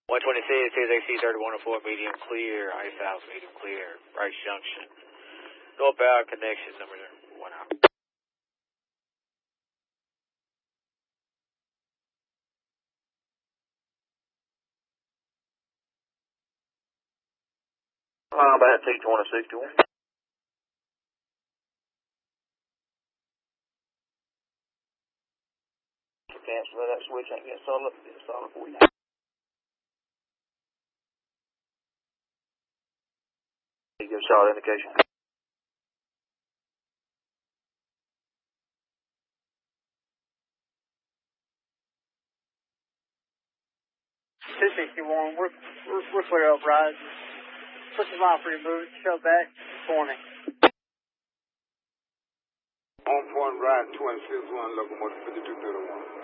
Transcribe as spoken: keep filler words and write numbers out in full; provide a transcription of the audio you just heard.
one twenty-six, A C thirty-one oh four, medium clear, Ice House, medium clear, Rice Junction. Northbound connection, number one out. Uh, about T twenty sixty-one. Cancel that switch, ain't getting solid, it's solid for you. You give solid indication. two sixty-one, we're, we're, we're clear up, rise. Push the line for your move, show back, twenty. On point, ride twenty-six one, locomotive fifty-two thirty-one.